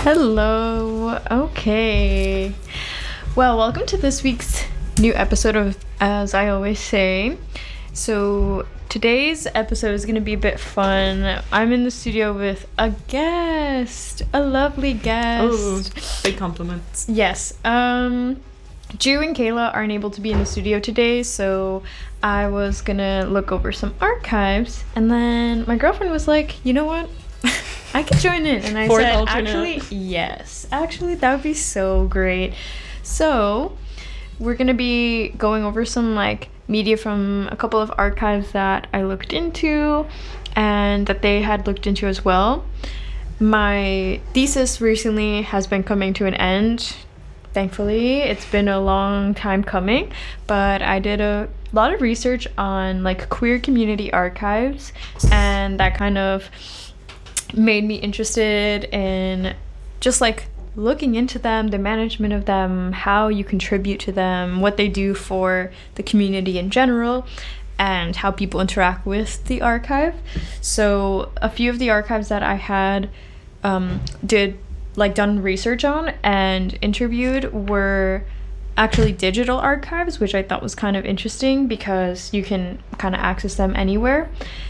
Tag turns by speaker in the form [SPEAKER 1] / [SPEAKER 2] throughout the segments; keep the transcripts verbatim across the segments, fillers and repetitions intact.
[SPEAKER 1] Hello. Okay. Well, welcome to this week's new episode of As I Always Say. So, today's episode is going to be a bit fun. I'm in the studio with a guest, a lovely guest.
[SPEAKER 2] Oh, big compliments.
[SPEAKER 1] Yes. Um, Ju and Kayla aren't able to be in the studio today, so I was going to look over some archives, and then my girlfriend was like, you know what? I could join in. And I
[SPEAKER 2] Fourth
[SPEAKER 1] said,
[SPEAKER 2] alternate.
[SPEAKER 1] actually, yes. Actually, that would be so great. So, we're going to be going over some, like, media from a couple of archives that I looked into and that they had looked into as well. My thesis recently has been coming to an end. Thankfully, it's been a long time coming, but I did a lot of research on, like, queer community archives, and that kind of made me interested in just like looking into them, the management of them, how you contribute to them, what they do for the community in general, and how people interact with the archive. So a few of the archives that I had um, did like done research on and interviewed were actually digital archives, which I thought was kind of interesting because you can kind of access them anywhere.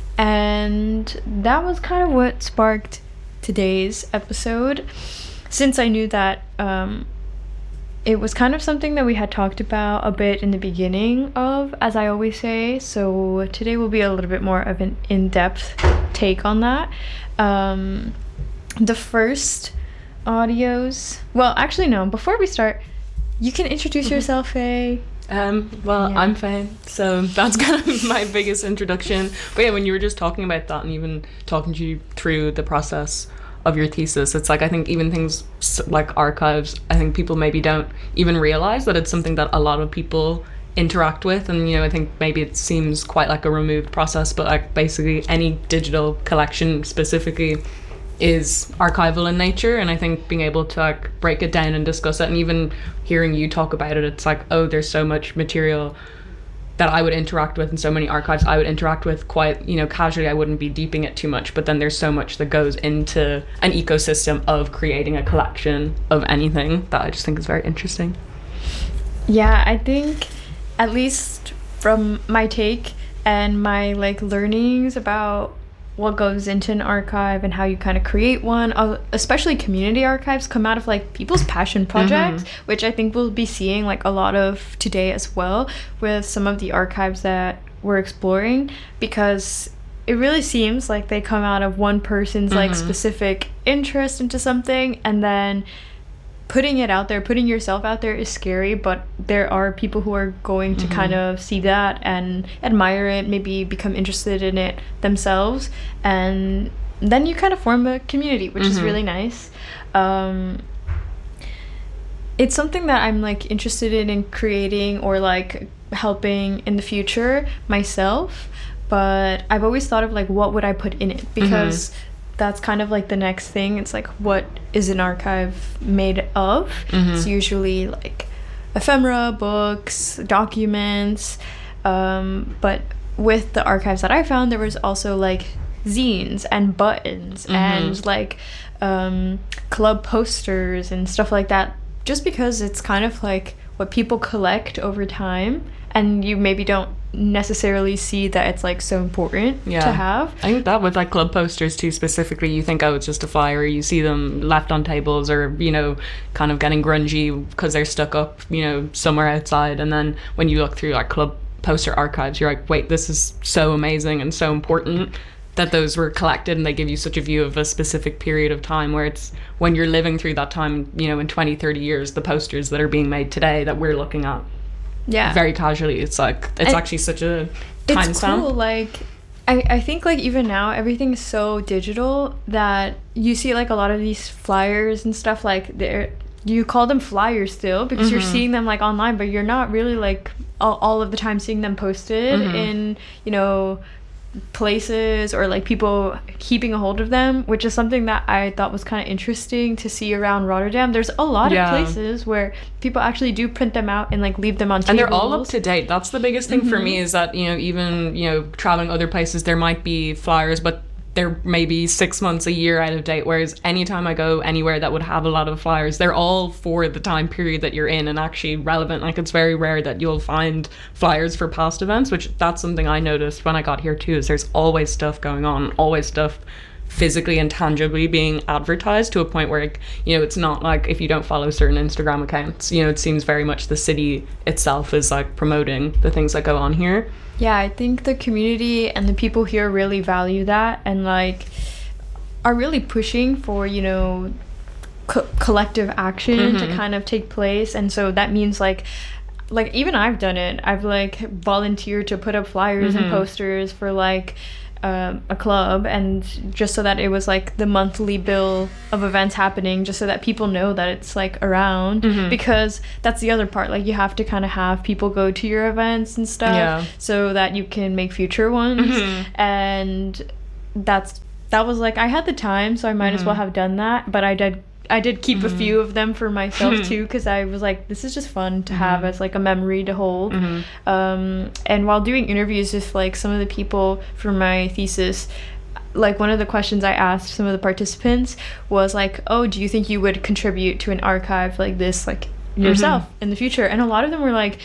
[SPEAKER 1] And that was kind of what sparked today's episode, since I knew that um, it was kind of something that we had talked about a bit in the beginning of, As I Always Say. So today will be a little bit more of an in-depth take on that. Um, the first audios... Well, actually, no. Before we start, you can introduce mm-hmm. yourself, Faye.
[SPEAKER 2] Um, well, yeah. I'm Faye, so that's kind of my biggest introduction. But yeah, when you were just talking about that and even talking to you through the process of your thesis, it's like, I think even things like archives, I think people maybe don't even realize that it's something that a lot of people interact with. And, you know, I think maybe it seems quite like a removed process, but like basically any digital collection specifically is archival in nature, and I think being able to like break it down and discuss it, and even hearing you talk about it, it's like, oh, there's so much material that I would interact with and so many archives I would interact with quite, you know, casually. I wouldn't be deeping it too much, but then there's so much that goes into an ecosystem of creating a collection of anything that I just think is very interesting.
[SPEAKER 1] Yeah, I think at least from my take and my like learnings about what goes into an archive and how you kind of create one, uh, especially community archives come out of like people's passion projects, mm-hmm. which I think we'll be seeing like a lot of today as well with some of the archives that we're exploring, because it really seems like they come out of one person's mm-hmm. like specific interest into something, and then putting it out there, putting yourself out there is scary, but there are people who are going to mm-hmm. kind of see that and admire it, maybe become interested in it themselves, and then you kind of form a community, which mm-hmm. is really nice. Um, it's something that I'm like interested in in creating or like helping in the future myself, but I've always thought of like, what would I put in it, because mm-hmm. that's kind of like the next thing. It's like, what is an archive made of? Mm-hmm. It's usually like ephemera, books, documents, um, but with the archives that I found, there was also like zines and buttons mm-hmm. and like um, club posters and stuff like that, just because it's kind of like what people collect over time, and you maybe don't necessarily see that it's like so important
[SPEAKER 2] yeah.
[SPEAKER 1] to have.
[SPEAKER 2] I think that with like club posters too specifically, you think, oh, it's just a flyer, you see them left on tables or, you know, kind of getting grungy because they're stuck up, you know, somewhere outside, and then when you look through like club poster archives, you're like, wait, this is so amazing and so important that those were collected, and they give you such a view of a specific period of time, where it's when you're living through that time, you know, in twenty, thirty years, the posters that are being made today that we're looking at
[SPEAKER 1] yeah
[SPEAKER 2] very casually, it's like it's and actually such a time
[SPEAKER 1] it's
[SPEAKER 2] stamp.
[SPEAKER 1] Cool. Like I, I think like even now everything is so digital that you see like a lot of these flyers and stuff, like they're you call them flyers still because mm-hmm. you're seeing them like online, but you're not really like all, all of the time seeing them posted mm-hmm. in, you know, places or like people keeping a hold of them, which is something that I thought was kind of interesting to see around Rotterdam. There's a lot yeah. of places where people actually do print them out and like leave them on tables.
[SPEAKER 2] And they're all up to date. That's the biggest thing mm-hmm. for me, is that, you know, even, you know, traveling other places, there might be flyers, but they're maybe six months, a year out of date, whereas anytime I go anywhere that would have a lot of flyers, they're all for the time period that you're in and actually relevant. Like, it's very rare that you'll find flyers for past events, which that's something I noticed when I got here too, is there's always stuff going on, always stuff physically and tangibly being advertised, to a point where, you know, it's not like if you don't follow certain Instagram accounts, you know, it seems very much the city itself is like promoting the things that go on here.
[SPEAKER 1] Yeah, I think the community and the people here really value that, and like are really pushing for, you know, co- collective action mm-hmm. to kind of take place. And so that means like like even I've done it. I've like volunteered to put up flyers mm-hmm. and posters for like Um, a club, and just so that it was like the monthly bill of events happening, just so that people know that it's like around mm-hmm. because that's the other part, like you have to kind of have people go to your events and stuff yeah. so that you can make future ones mm-hmm. and that's that was like I had the time, so I might mm-hmm. as well have done that, but I did I did keep mm-hmm. a few of them for myself too, because I was like, this is just fun to mm-hmm. have as like a memory to hold. Mm-hmm. Um, and while doing interviews with like some of the people for my thesis, like one of the questions I asked some of the participants was like, oh, do you think you would contribute to an archive like this, like yourself mm-hmm. in the future? And a lot of them were like,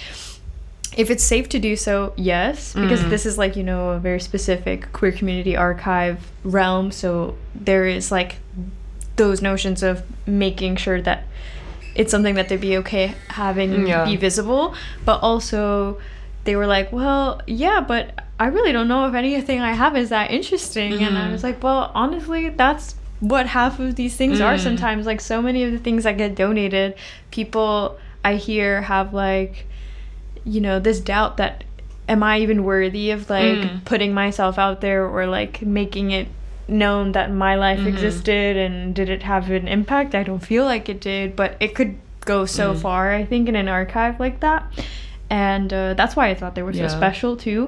[SPEAKER 1] if it's safe to do so, yes, because mm-hmm. this is like, you know, a very specific queer community archive realm. So there is like those notions of making sure that it's something that they'd be okay having yeah. be visible, but also they were like, well, yeah, but I really don't know if anything I have is that interesting. Mm-hmm. And I was like, well, honestly, that's what half of these things mm. are sometimes. Like, so many of the things that get donated, people I hear have like, you know, this doubt that, am I even worthy of like mm. putting myself out there, or like making it known that my life mm-hmm. existed, and did it have an impact? I don't feel like it did, but it could go so mm. far, I think, in an archive like that. And uh, that's why I thought they were yeah. so special too.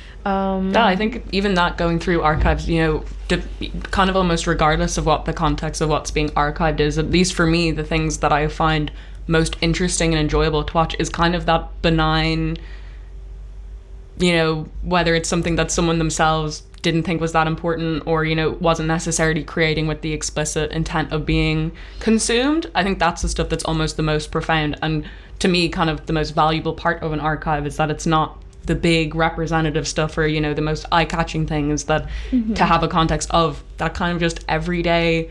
[SPEAKER 1] Um,
[SPEAKER 2] yeah, I think even that, going through archives, you know, the, kind of almost regardless of what the context of what's being archived is, at least for me, the things that I find most interesting and enjoyable to watch is kind of that benign, you know, whether it's something that someone themselves didn't think was that important, or, you know, wasn't necessarily creating with the explicit intent of being consumed. I think that's the stuff that's almost the most profound, and to me kind of the most valuable part of an archive is that it's not the big representative stuff, or, you know, the most eye-catching things, that mm-hmm. to have a context of that kind of just everyday,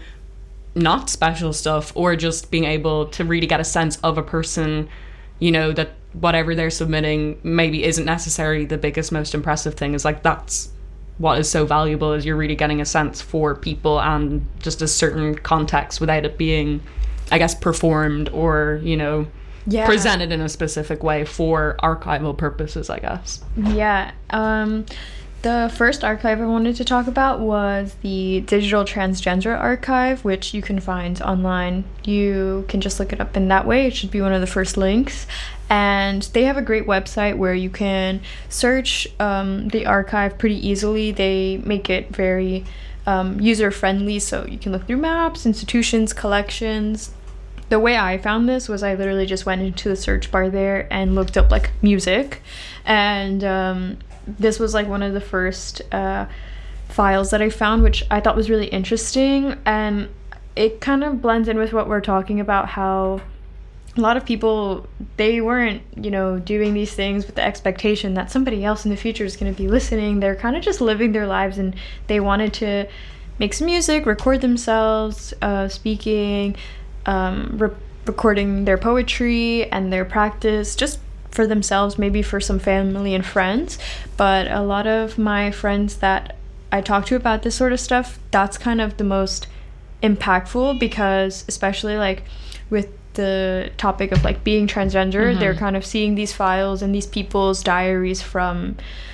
[SPEAKER 2] not special stuff, or just being able to really get a sense of a person, you know, that whatever they're submitting maybe isn't necessarily the biggest, most impressive thing, is like, that's what is so valuable, is you're really getting a sense for people and just a certain context without it being, I guess, performed or, you know, yeah. presented in a specific way for archival purposes, I guess.
[SPEAKER 1] Yeah. Um, the first archive I wanted to talk about was the Digital Transgender Archive, which you can find online. You can just look it up in that way. It should be one of the first links. And they have a great website where you can search um, the archive pretty easily. They make it very um, user-friendly, so you can look through maps, institutions, collections. The way I found this was I literally just went into the search bar there and looked up like music. And um, this was like one of the first uh, files that I found, which I thought was really interesting. And it kind of blends in with what we're talking about, how a lot of people, they weren't, you know, doing these things with the expectation that somebody else in the future is going to be listening. They're kind of just living their lives, and they wanted to make some music, record themselves uh, speaking, um, re- recording their poetry and their practice, just for themselves, maybe for some family and friends. But a lot of my friends that I talk to about this sort of stuff, that's kind of the most impactful, because especially like with the topic of like being transgender, mm-hmm. they're kind of seeing these files and these people's diaries from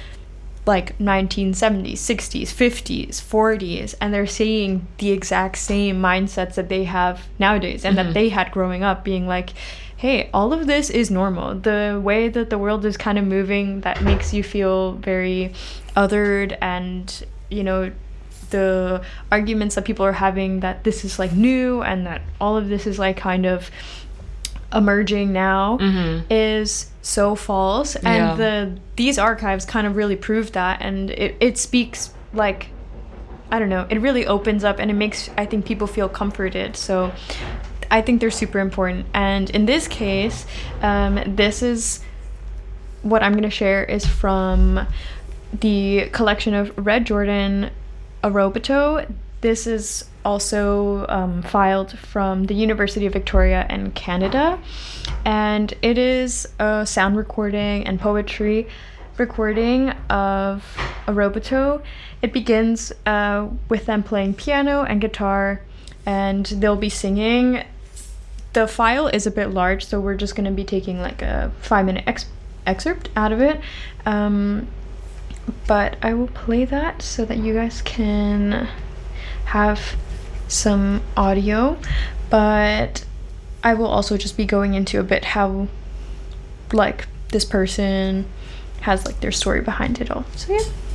[SPEAKER 1] like nineteen seventies, sixties, fifties, forties, and they're seeing the exact same mindsets that they have nowadays and mm-hmm. that they had growing up, being like, hey, all of this is normal. The way that the world is kind of moving, that makes you feel very othered, and, you know, the arguments that people are having that this is like new and that all of this is like kind of emerging now mm-hmm. is so false. And yeah. the these archives kind of really prove that, and it, it speaks like I don't know, it really opens up and it makes, I think, people feel comforted. So I think they're super important. And in this case, um, this is what I'm going to share is from the collection of Red Jordan Arobato. This is also um, filed from the University of Victoria in Canada. And it is a sound recording and poetry recording of Arobato. It begins uh, with them playing piano and guitar, and they'll be singing. The file is a bit large, so we're just going to be taking like a five minute ex- excerpt out of it. Um, but I will play that so that you guys can have some audio. But I will also just be going into a bit how, like, this person has like their story behind it all. So yeah.